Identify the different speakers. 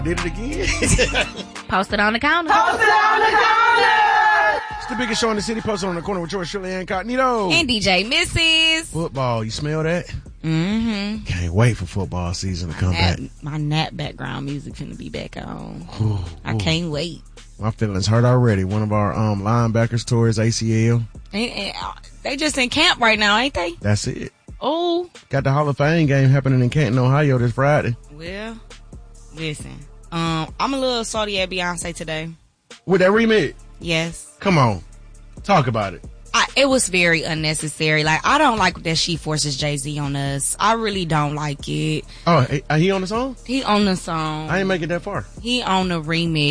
Speaker 1: Did it again.
Speaker 2: Post it on the counter.
Speaker 1: It's the biggest show in the city. Posted on the corner with George Shirley and Incognito.
Speaker 2: And DJ Mrs.
Speaker 1: Football. You smell that?
Speaker 2: Mm-hmm.
Speaker 1: Can't wait for football season to come back.
Speaker 2: My nap background music finna be back on. I can't wait.
Speaker 1: My feelings hurt already. One of our linebackers tore his ACL.
Speaker 2: And they just in camp right now, ain't they?
Speaker 1: That's it.
Speaker 2: Oh.
Speaker 1: Got the Hall of Fame game happening in Canton, Ohio this Friday.
Speaker 2: Well, listen. I'm a little salty at Beyonce today.
Speaker 1: With that remix?
Speaker 2: Yes.
Speaker 1: Come on. Talk about it.
Speaker 2: It was very unnecessary. Like, I don't like that she forces Jay-Z on us. I really don't like it.
Speaker 1: Oh, he on the song?
Speaker 2: He on the song.
Speaker 1: I ain't make it that far.
Speaker 2: He on the remix.